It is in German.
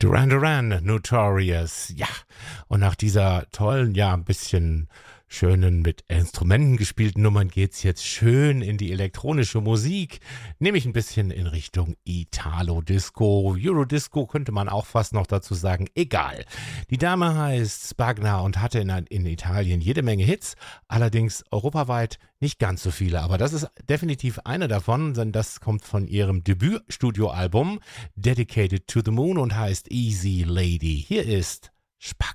Duran Duran, Notorious. Ja, und nach dieser tollen, ja, ein bisschen schönen, mit Instrumenten gespielten Nummern geht's jetzt schön in die elektronische Musik, nämlich ein bisschen in Richtung Italo-Disco. Eurodisco könnte man auch fast noch dazu sagen, egal. Die Dame heißt Spagna und hatte in Italien jede Menge Hits, allerdings europaweit nicht ganz so viele. Aber das ist definitiv eine davon, denn das kommt von ihrem Debütstudioalbum Dedicated to the Moon und heißt Easy Lady. Hier ist Spagna.